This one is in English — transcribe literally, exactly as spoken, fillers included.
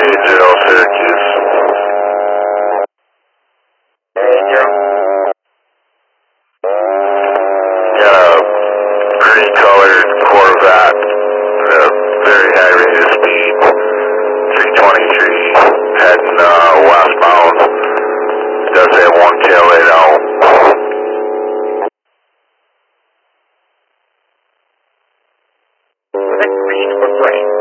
Zero Syracuse. Got a green colored Corvette, at a very high rate of speed, three twenty-three, heading uh, westbound. Does have one tail light out. Was that green or gray?